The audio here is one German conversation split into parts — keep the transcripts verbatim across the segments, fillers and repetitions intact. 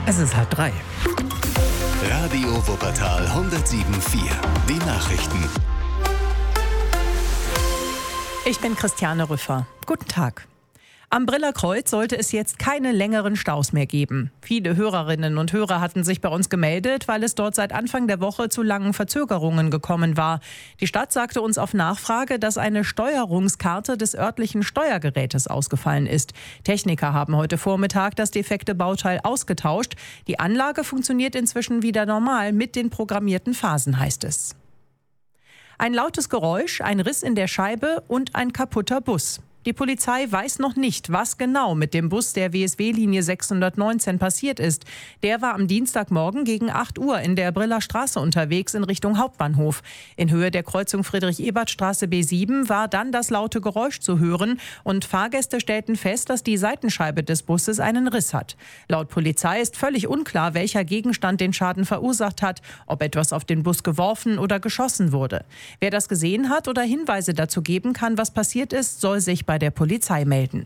Es ist halb drei. Radio Wuppertal hundertsieben Komma vier. Die Nachrichten. Ich bin Christiane Rüffer. Guten Tag. Am Briller Kreuz sollte es jetzt keine längeren Staus mehr geben. Viele Hörerinnen und Hörer hatten sich bei uns gemeldet, weil es dort seit Anfang der Woche zu langen Verzögerungen gekommen war. Die Stadt sagte uns auf Nachfrage, dass eine Steuerungskarte des örtlichen Steuergerätes ausgefallen ist. Techniker haben heute Vormittag das defekte Bauteil ausgetauscht. Die Anlage funktioniert inzwischen wieder normal mit den programmierten Phasen, heißt es. Ein lautes Geräusch, ein Riss in der Scheibe und ein kaputter Bus. Die Polizei weiß noch nicht, was genau mit dem Bus der W S W-Linie sechshundertneunzehn passiert ist. Der war am Dienstagmorgen gegen acht Uhr in der Briller Straße unterwegs in Richtung Hauptbahnhof. In Höhe der Kreuzung Friedrich-Ebert-Straße B sieben war dann das laute Geräusch zu hören und Fahrgäste stellten fest, dass die Seitenscheibe des Busses einen Riss hat. Laut Polizei ist völlig unklar, welcher Gegenstand den Schaden verursacht hat, ob etwas auf den Bus geworfen oder geschossen wurde. Wer das gesehen hat oder Hinweise dazu geben kann, was passiert ist, soll sich bei der Polizei melden.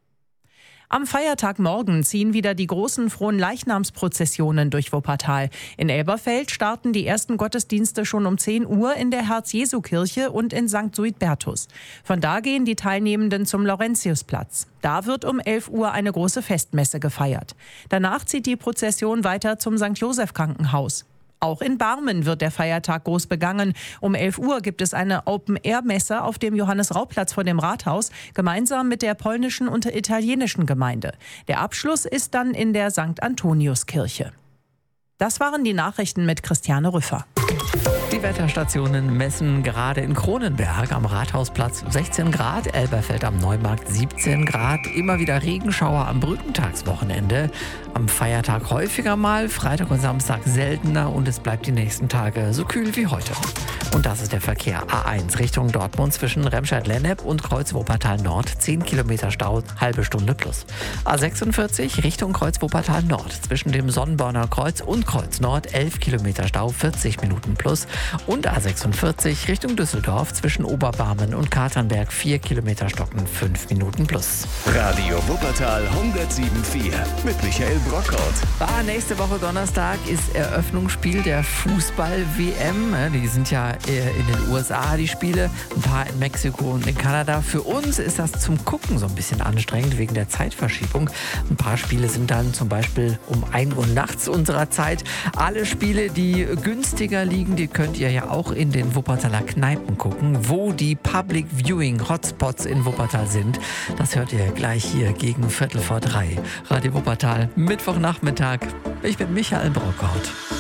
Am Feiertagmorgen ziehen wieder die großen Fronleichnamsprozessionen durch Wuppertal. In Elberfeld starten die ersten Gottesdienste schon um zehn Uhr in der Herz-Jesu-Kirche und in Sankt Suidbertus. Von da gehen die Teilnehmenden zum Laurentiusplatz. Da wird um elf Uhr eine große Festmesse gefeiert. Danach zieht die Prozession weiter zum Sankt Joseph Krankenhaus. Auch in Barmen wird der Feiertag groß begangen. Um elf Uhr gibt es eine Open-Air-Messe auf dem Johannes-Rau-Platz vor dem Rathaus, gemeinsam mit der polnischen und der italienischen Gemeinde. Der Abschluss ist dann in der Sankt Antoniuskirche. Das waren die Nachrichten mit Christiane Rüffer. Die Wetterstationen messen gerade in Kronenberg am Rathausplatz sechzehn Grad, Elberfeld am Neumarkt siebzehn Grad, immer wieder Regenschauer am Brückentagswochenende. Am Feiertag häufiger mal, Freitag und Samstag seltener und es bleibt die nächsten Tage so kühl wie heute. Und das ist der Verkehr. A eins Richtung Dortmund zwischen Remscheid-Lennep und Kreuz-Wuppertal Nord, zehn Kilometer Stau, halbe Stunde plus. A sechsundvierzig Richtung Kreuz-Wuppertal Nord zwischen dem Sonnenborner Kreuz und Kreuz Nord, elf Kilometer Stau, vierzig Minuten plus. Und A sechsundvierzig Richtung Düsseldorf zwischen Oberbarmen und Katernberg, vier Kilometer Stocken, fünf Minuten plus. Radio Wuppertal hundertsieben Komma vier mit Michael Brockhaut. Ah, nächste Woche Donnerstag ist Eröffnungsspiel der Fußball-W M. Die sind ja in den U S A, die Spiele, ein paar in Mexiko und in Kanada. Für uns ist das zum Gucken so ein bisschen anstrengend wegen der Zeitverschiebung. Ein paar Spiele sind dann zum Beispiel um ein Uhr nachts unserer Zeit. Alle Spiele, die günstiger liegen, die könnt ihr ja auch in den Wuppertaler Kneipen gucken, wo die Public Viewing Hotspots in Wuppertal sind. Das hört ihr gleich hier gegen Viertel vor drei. Radio Wuppertal, Mittwochnachmittag. Ich bin Michael Brockhaut.